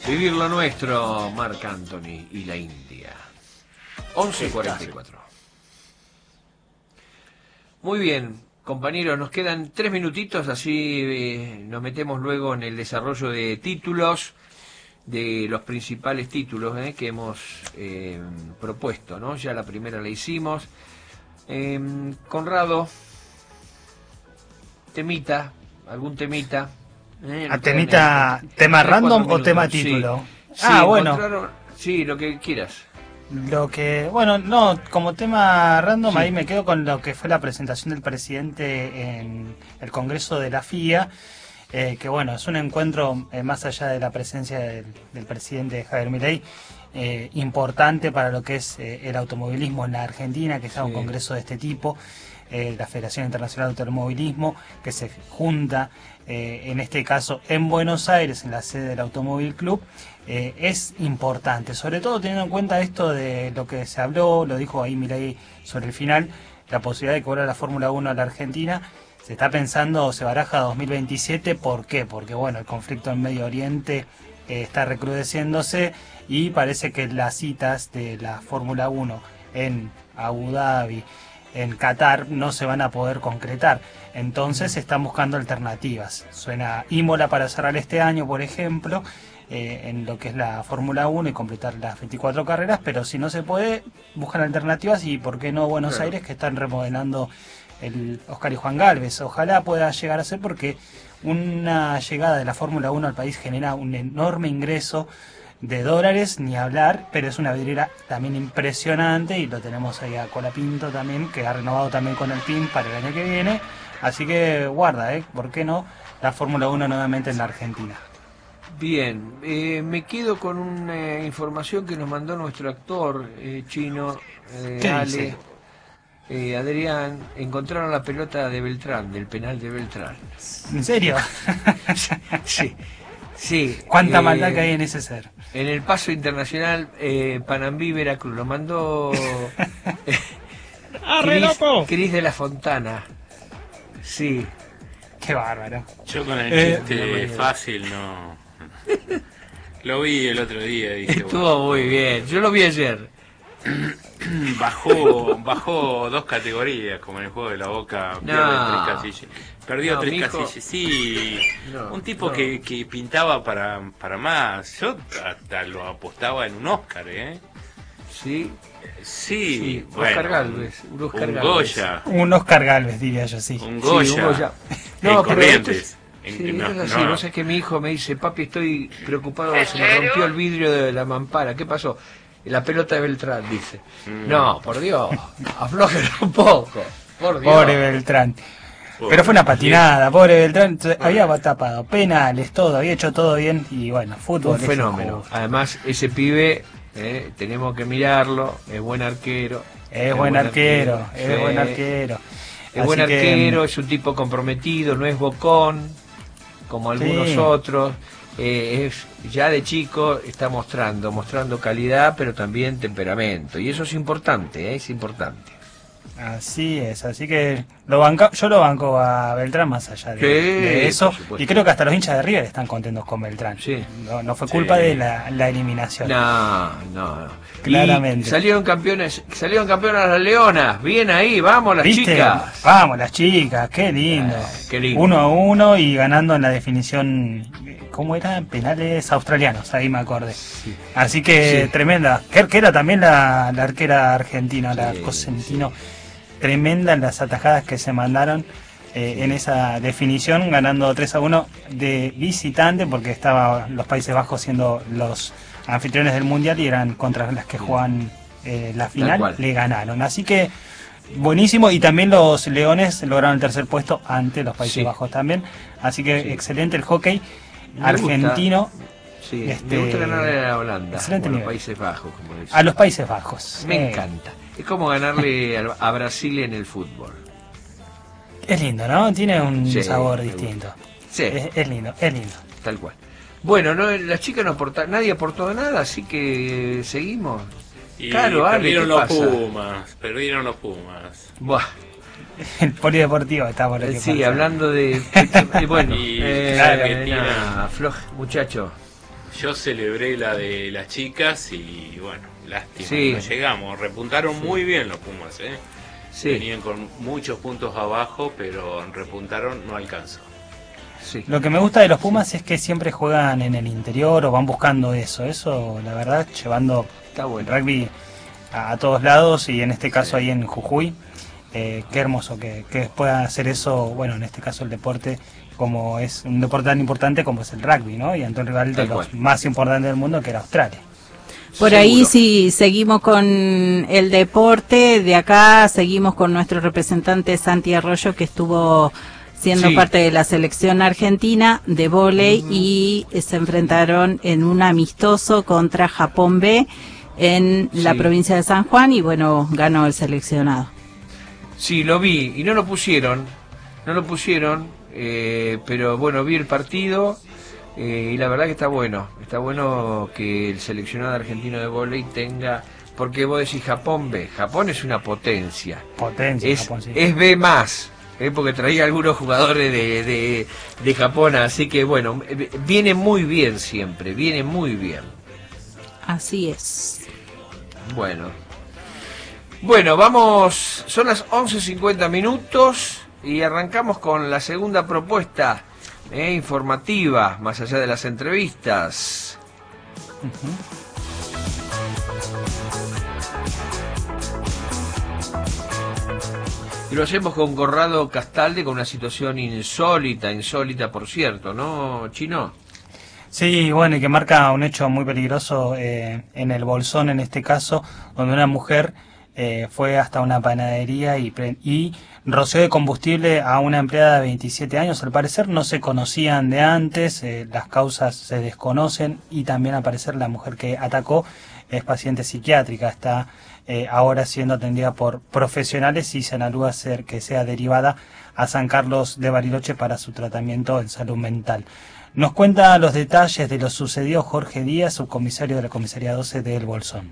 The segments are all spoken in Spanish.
Vivir lo nuestro, Marc Anthony y la India. 11:44. Muy bien, compañeros, nos quedan 3 minutitos, así nos metemos luego en el desarrollo de títulos, de los principales títulos que hemos propuesto, ¿no? Ya la primera la hicimos. Conrado, algún temita. ¿Tema random o tema título? Sí, bueno. Sí, lo que quieras. Como tema random, sí. Ahí me quedo con lo que fue la presentación del presidente en el Congreso de la FIA, que bueno, es un encuentro más allá de la presencia del presidente Javier Milei, importante para lo que es el automovilismo en la Argentina, que sea un congreso de este tipo, la Federación Internacional de Automovilismo, que se junta en este caso en Buenos Aires, en la sede del Automóvil Club. Es importante, sobre todo teniendo en cuenta esto de lo que se habló, lo dijo ahí Milei sobre el final, la posibilidad de cobrar la Fórmula 1 a la Argentina. Se está pensando, se baraja 2027, ¿por qué? Porque bueno, el conflicto en Medio Oriente está recrudeciéndose y parece que las citas de la Fórmula 1 en Abu Dhabi, en Qatar, no se van a poder concretar. Entonces están buscando alternativas. Suena Imola para cerrar este año, por ejemplo, en lo que es la Fórmula 1 y completar las 24 carreras, pero si no se puede, buscan alternativas y por qué no Buenos Aires, que están remodelando el Oscar y Juan Gálvez. Ojalá pueda llegar a ser, porque una llegada de la Fórmula 1 al país genera un enorme ingreso de dólares, ni hablar, pero es una vidriera también impresionante y lo tenemos ahí a Colapinto también, que ha renovado también con el PIN para el año que viene, así que guarda, ¿por qué no la Fórmula 1 nuevamente en la Argentina? Bien, me quedo con una información que nos mandó nuestro actor chino, Ale, Adrián. Encontraron la pelota de Beltrán, del penal de Beltrán. ¿En serio? Sí. ¿Cuánta maldad que hay en ese ser? En el paso internacional Panambí, Veracruz, lo mandó Cris de la Fontana. Sí. Qué bárbaro. Yo con el chiste fácil no. Lo vi el otro día y dije, estuvo muy bien, yo lo vi ayer. Bajó 2 categorías, como en el juego de la Boca. Perdió 3 casillas. Sí, un tipo que pintaba para más. Yo hasta lo apostaba en un Oscar, Sí, bueno, Oscar Gálvez, Goya. Un Oscar Gálvez, diría yo, sí. Un Goya. No, Corrientes. No sé, que mi hijo me dice, papi, estoy preocupado, se me rompió el vidrio de la mampara. ¿Qué pasó? La pelota de Beltrán, dice. No, por Dios, aflójelo un poco. Por Dios. Pobre Beltrán. Pero fue una patinada, pobre Beltrán. Había tapado penales, todo, había hecho todo bien. Y bueno, fútbol. Un fenómeno. Además, ese pibe, tenemos que mirarlo, es buen arquero. Es buen arquero. Es buen arquero, es un tipo comprometido, no es bocón, como algunos otros. Ya de chico está mostrando calidad, pero también temperamento, y eso es importante, es importante. Así es, así que yo lo banco a Beltrán más allá de eso, y creo que hasta los hinchas de River están contentos con Beltrán. No fue culpa de la eliminación. No. Claramente. Y salieron campeonas las Leonas, bien ahí, vamos las chicas. Vamos las chicas, qué lindo. 1-1 y ganando en la definición, ¿cómo eran? Penales australianos, ahí me acordé. Así que tremenda. ¿Qué arquera también la arquera argentina, la Cosentino? Tremenda en las atajadas que se mandaron en esa definición, ganando 3-1 de visitante, porque estaban los Países Bajos siendo los anfitriones del Mundial y eran contra las que juegan la final, le ganaron. Así que buenísimo, y también los Leones lograron el tercer puesto ante los Países Bajos también. Así que excelente el hockey argentino. Me gusta ganarle a Holanda, excelente nivel. Países Bajos, como decía. A los Países Bajos. Me encanta. Es como ganarle a Brasil en el fútbol. Es lindo, ¿no? Tiene un sabor distinto. Sí. Es lindo. Tal cual. Bueno, las chicas no aportaron, nadie aportó nada, así que seguimos. Y claro, perdieron los Pumas. Buah. El polideportivo está por aquí. Hablando de... bueno, Argentina. muchacho. Yo celebré la de las chicas y bueno, lástima, no llegamos. Repuntaron muy bien los Pumas, Venían con muchos puntos abajo, pero repuntaron, no alcanzó. Sí. Lo que me gusta de los Pumas es que siempre juegan en el interior o van buscando eso, la verdad, llevando el rugby a todos lados y en este caso ahí en Jujuy. Qué hermoso que puedan hacer eso, bueno, en este caso el deporte, como es un deporte tan importante como es el rugby, ¿no? Y ante un rival de los más importantes del mundo, que era Australia. Por ahí, si seguimos con el deporte, de acá seguimos con nuestro representante Santi Arroyo, que estuvo siendo parte de la selección argentina de vóley y se enfrentaron en un amistoso contra Japón B en la provincia de San Juan y bueno, ganó el seleccionado. Sí, lo vi y no lo pusieron, pero bueno, vi el partido y la verdad que está bueno que el seleccionado argentino de vóley tenga, porque vos decís Japón B, Japón es una potencia, Japón, sí. Es B más. Porque traía algunos jugadores de Japón, así que bueno, viene muy bien siempre, viene muy bien. Así es. Bueno, vamos, son las 11:50 y arrancamos con la segunda propuesta informativa, más allá de las entrevistas. Y lo hacemos con Conrado Castalde, con una situación insólita por cierto, ¿no, Chino? Sí, bueno, y que marca un hecho muy peligroso en el Bolsón, en este caso, donde una mujer fue hasta una panadería y roció de combustible a una empleada de 27 años. Al parecer no se conocían de antes, las causas se desconocen y también al parecer la mujer que atacó es paciente psiquiátrica, está ahora siendo atendida por profesionales y se analúa que sea derivada a San Carlos de Bariloche para su tratamiento en salud mental. Nos cuenta los detalles de lo sucedido Jorge Díaz, subcomisario de la Comisaría 12 de El Bolsón.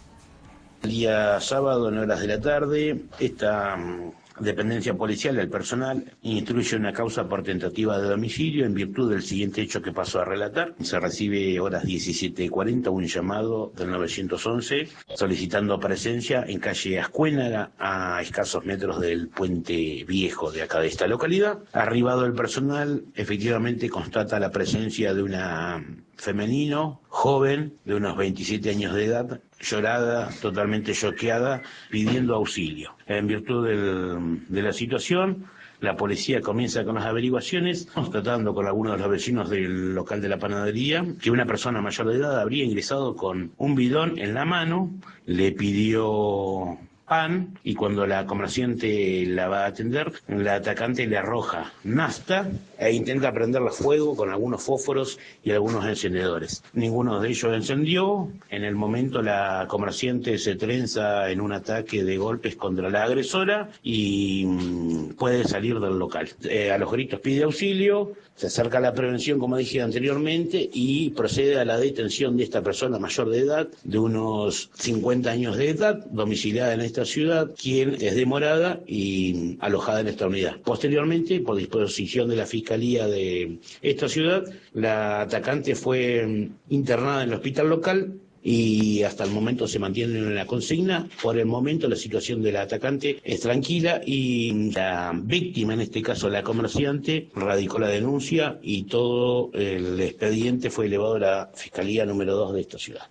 El día sábado, en horas de la tarde, esta dependencia policial, el personal, instruye una causa por tentativa de homicidio en virtud del siguiente hecho que pasó a relatar. Se recibe horas 17:40 un llamado del 911 solicitando presencia en calle Ascuénaga, a escasos metros del puente viejo de acá de esta localidad. Arribado el personal, efectivamente constata la presencia de una femenino, joven, de unos 27 años de edad, llorada, totalmente choqueada, pidiendo auxilio. En virtud de la situación, la policía comienza con las averiguaciones, constatando con algunos de los vecinos del local de la panadería que una persona mayor de edad habría ingresado con un bidón en la mano, le pidió pan y cuando la comerciante la va a atender, la atacante le arroja nafta e intenta prenderla fuego con algunos fósforos y algunos encendedores. Ninguno de ellos encendió. En el momento la comerciante se trenza en un ataque de golpes contra la agresora y puede salir del local. A los gritos pide auxilio, se acerca a la prevención, como dije anteriormente, y procede a la detención de esta persona mayor de edad, de unos 50 años de edad, domiciliada en esta ciudad, quien es demorada y alojada en esta unidad. Posteriormente, por disposición de la Fiscalía de esta ciudad, la atacante fue internada en el hospital local y hasta el momento se mantiene en la consigna. Por el momento la situación de la atacante es tranquila y la víctima, en este caso la comerciante, radicó la denuncia y todo el expediente fue elevado a la Fiscalía número 2 de esta ciudad.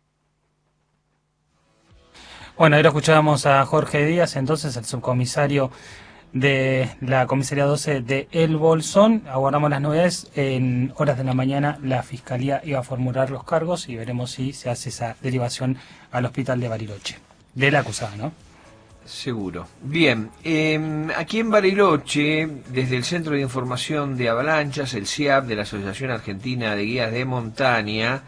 Bueno, ahí lo escuchábamos a Jorge Díaz, entonces el subcomisario de la Comisaría 12 de El Bolsón. Aguardamos las novedades. En horas de la mañana la Fiscalía iba a formular los cargos y veremos si se hace esa derivación al hospital de Bariloche. De la acusada, ¿no? Seguro. Bien, aquí en Bariloche, desde el Centro de Información de Avalanchas, el CIAP de la Asociación Argentina de Guías de Montaña,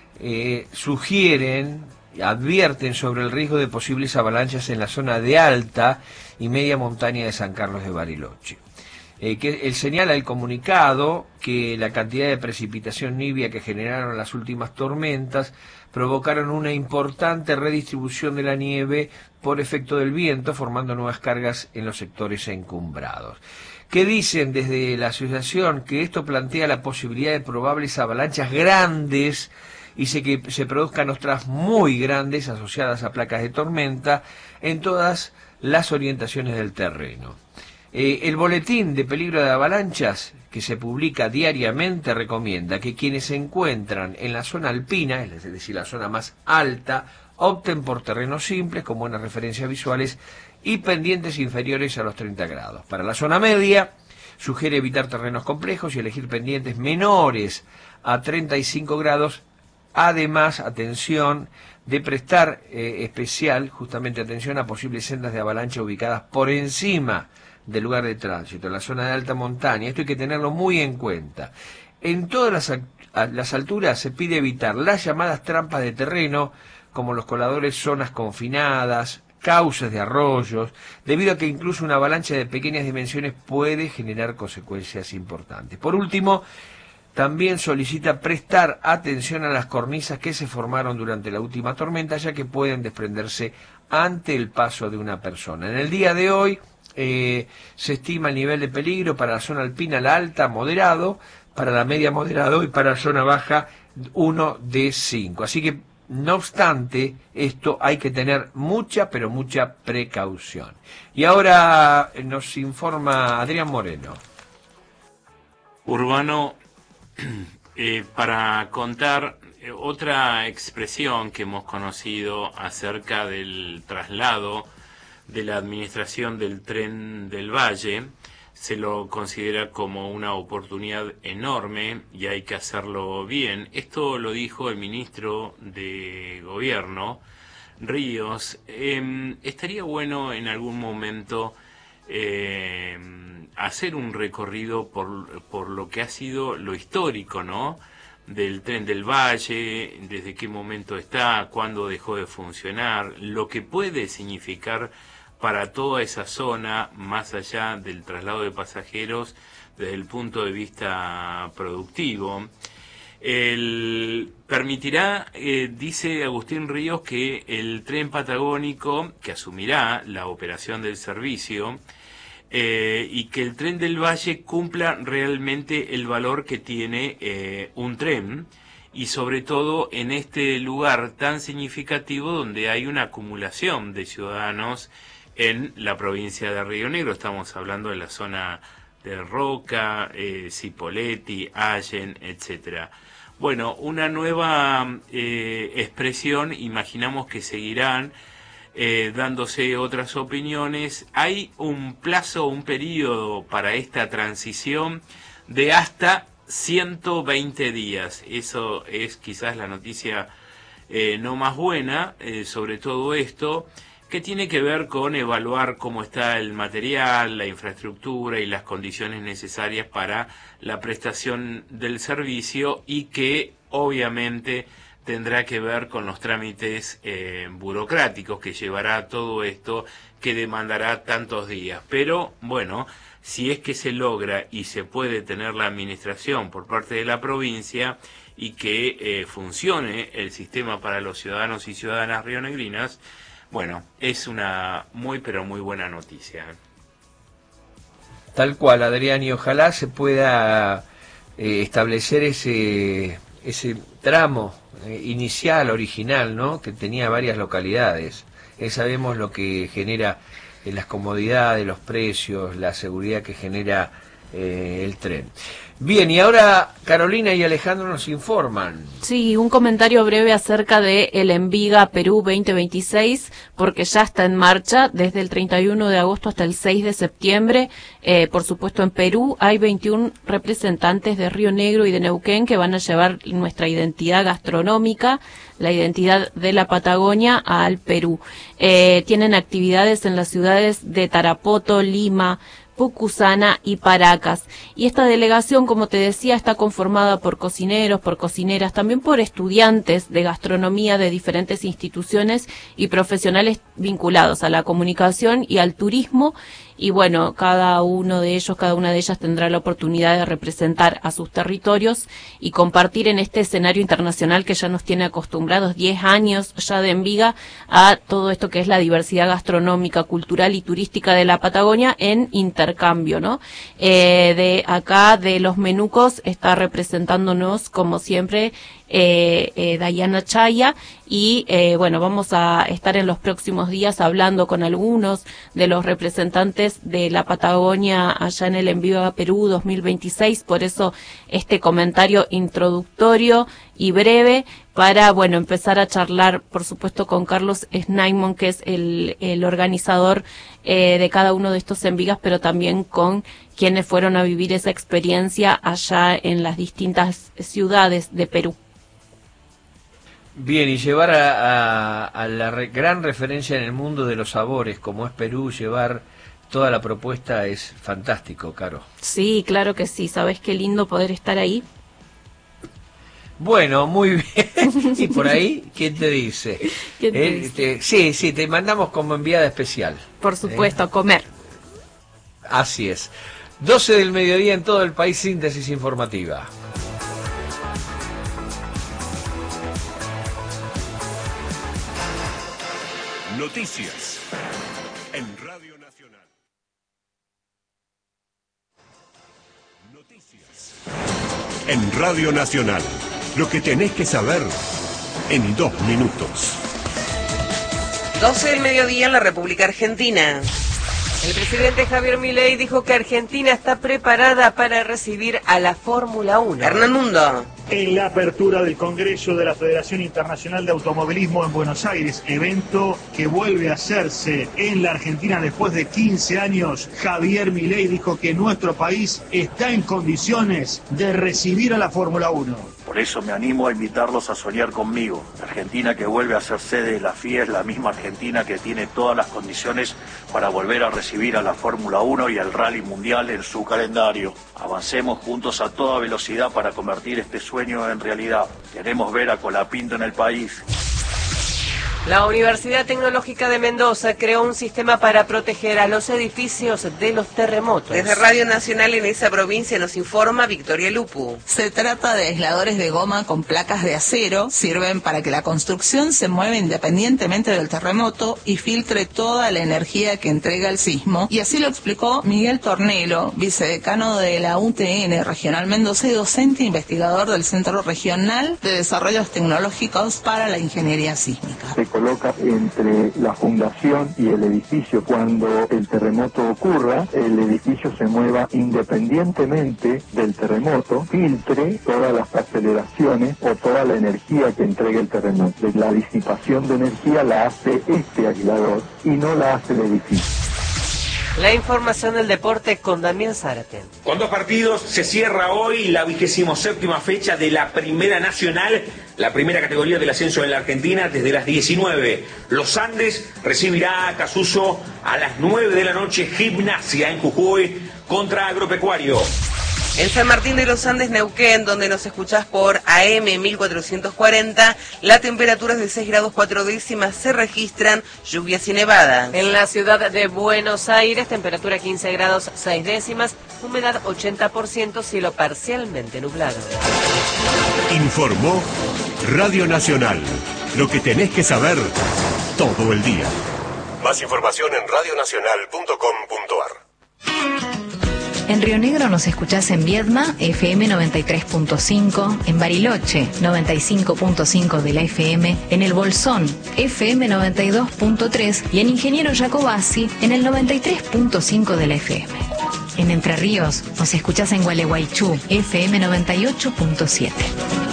advierten sobre el riesgo de posibles avalanchas en la zona de alta y media montaña de San Carlos de Bariloche. Él señala el comunicado que la cantidad de precipitación nibia que generaron las últimas tormentas provocaron una importante redistribución de la nieve por efecto del viento, formando nuevas cargas en los sectores encumbrados. que dicen desde la asociación que esto plantea la posibilidad de probables avalanchas grandes y que se produzcan otras muy grandes asociadas a placas de tormenta en todas las orientaciones del terreno. El boletín de peligro de avalanchas que se publica diariamente recomienda que quienes se encuentran en la zona alpina, es decir, la zona más alta, opten por terrenos simples con buenas referencias visuales y pendientes inferiores a los 30 grados. Para la zona media, sugiere evitar terrenos complejos y elegir pendientes menores a 35 grados. Además, atención, de prestar especial, justamente atención a posibles sendas de avalancha ubicadas por encima del lugar de tránsito, en la zona de alta montaña. Esto hay que tenerlo muy en cuenta. En todas las alturas se pide evitar las llamadas trampas de terreno, como los coladores, zonas confinadas, cauces de arroyos, debido a que incluso una avalancha de pequeñas dimensiones puede generar consecuencias importantes. Por último, también solicita prestar atención a las cornisas que se formaron durante la última tormenta, ya que pueden desprenderse ante el paso de una persona. En el día de hoy se estima el nivel de peligro para la zona alpina, la alta, moderado, para la media, moderado, y para la zona baja, 1 de 5. Así que, no obstante, esto hay que tener mucha, pero mucha precaución. Y ahora nos informa Adrián Moreno. Urbano, para contar otra expresión que hemos conocido acerca del traslado de la administración del Tren del Valle, se lo considera como una oportunidad enorme y hay que hacerlo bien. Esto lo dijo el ministro de Gobierno, Ríos. Estaría bueno en algún momento hacer un recorrido por lo que ha sido lo histórico, ¿no?, del Tren del Valle, desde qué momento está, cuándo dejó de funcionar, lo que puede significar para toda esa zona, más allá del traslado de pasajeros, desde el punto de vista productivo. Permitirá, dice Agustín Ríos, que el tren patagónico, que asumirá la operación del servicio, y que el Tren del Valle cumpla realmente el valor que tiene un tren, y sobre todo en este lugar tan significativo donde hay una acumulación de ciudadanos en la provincia de Río Negro. Estamos hablando de la zona de Roca, Cipolletti, Allen, etcétera. Bueno, una nueva expresión, imaginamos que seguirán dándose otras opiniones. Hay un plazo, un periodo para esta transición de hasta 120 días. Eso es quizás la noticia no más buena sobre todo esto, que tiene que ver con evaluar cómo está el material, la infraestructura y las condiciones necesarias para la prestación del servicio, y que obviamente tendrá que ver con los trámites burocráticos que llevará todo esto, que demandará tantos días. Pero bueno, si es que se logra y se puede tener la administración por parte de la provincia y que funcione el sistema para los ciudadanos y ciudadanas rionegrinas, bueno, es una muy pero muy buena noticia. Tal cual, Adrián, y ojalá se pueda establecer ese tramo inicial, original, ¿no?, que tenía varias localidades. Sabemos lo que genera las comodidades, los precios, la seguridad que genera el tren. Bien, y ahora Carolina y Alejandro nos informan. Sí, un comentario breve acerca de el Enviga Perú 2026, porque ya está en marcha desde el 31 de agosto hasta el 6 de septiembre. Por supuesto, en Perú hay 21 representantes de Río Negro y de Neuquén que van a llevar nuestra identidad gastronómica, la identidad de la Patagonia, al Perú. Tienen actividades en las ciudades de Tarapoto, Lima, Pucusana y Paracas. Y esta delegación, como te decía, está conformada por cocineros, por cocineras, también por estudiantes de gastronomía de diferentes instituciones y profesionales vinculados a la comunicación y al turismo. y bueno, cada uno de ellos, cada una de ellas tendrá la oportunidad de representar a sus territorios y compartir en este escenario internacional que ya nos tiene acostumbrados 10 años ya de Enviga a todo esto que es la diversidad gastronómica, cultural y turística de la Patagonia en intercambio, ¿no? De acá, de los Menucos, está representándonos, como siempre, Dayana Chaya, y bueno, vamos a estar en los próximos días hablando con algunos de los representantes de la Patagonia allá en el Enviga Perú 2026, por eso este comentario introductorio y breve para, bueno, empezar a charlar, por supuesto, con Carlos Snaimon, que es el organizador de cada uno de estos Envigas, pero también con quienes fueron a vivir esa experiencia allá en las distintas ciudades de Perú. Bien, y llevar a la gran referencia en el mundo de los sabores, como es Perú, llevar toda la propuesta es fantástico, Caro. Sí, claro que sí. ¿Sabes qué lindo poder estar ahí? Bueno, muy bien. ¿Y por ahí quién te dice? ¿Quién te dice? Sí, te mandamos como enviada especial. Por supuesto, a comer. Así es. 12 del mediodía en todo el país, síntesis informativa. Noticias en Radio Nacional. Noticias en Radio Nacional. Lo que tenés que saber en 2 minutos. 12 del mediodía en la República Argentina. El presidente Javier Milei dijo que Argentina está preparada para recibir a la Fórmula 1. Hernán Mundo. En la apertura del Congreso de la Federación Internacional de Automovilismo en Buenos Aires, evento que vuelve a hacerse en la Argentina después de 15 años, Javier Milei dijo que nuestro país está en condiciones de recibir a la Fórmula 1. Por eso me animo a invitarlos a soñar conmigo. La Argentina que vuelve a ser sede de la FIA es la misma Argentina que tiene todas las condiciones para volver a recibir a la Fórmula 1 y al Rally Mundial en su calendario. Avancemos juntos a toda velocidad para convertir este sueño en realidad. Queremos ver a Colapinto en el país. La Universidad Tecnológica de Mendoza creó un sistema para proteger a los edificios de los terremotos. Desde Radio Nacional en esa provincia nos informa Victoria Lupu. Se trata de aisladores de goma con placas de acero. Sirven para que la construcción se mueva independientemente del terremoto y filtre toda la energía que entrega el sismo. Y así lo explicó Miguel Tornelo, vicedecano de la UTN Regional Mendoza y docente investigador del Centro Regional de Desarrollos Tecnológicos para la Ingeniería Sísmica. Se coloca entre la fundación y el edificio. Cuando el terremoto ocurra, el edificio se mueva independientemente del terremoto, filtre todas las aceleraciones o toda la energía que entregue el terremoto. La disipación de energía la hace este aislador y no la hace el edificio. La información del deporte con Damián Zárate. Con 2 partidos se cierra hoy la 27ª fecha de la Primera Nacional, la primera categoría del ascenso en la Argentina, desde las 19. Los Andes recibirá a Casuso a las 9 de la noche, Gimnasia en Jujuy contra Agropecuario. En San Martín de los Andes, Neuquén, donde nos escuchás por AM 1440, la temperatura es de 6 grados 4 décimas, se registran lluvias y nevadas. En la ciudad de Buenos Aires, temperatura 15 grados 6 décimas, humedad 80%, cielo parcialmente nublado. Informó Radio Nacional. Lo que tenés que saber todo el día. Más información en radionacional.com.ar. En Río Negro nos escuchás en Viedma, FM 93.5, en Bariloche, 95.5 de la FM, en El Bolsón, FM 92.3 y en Ingeniero Jacobasi, en el 93.5 de la FM. En Entre Ríos nos escuchás en Gualeguaychú, FM 98.7.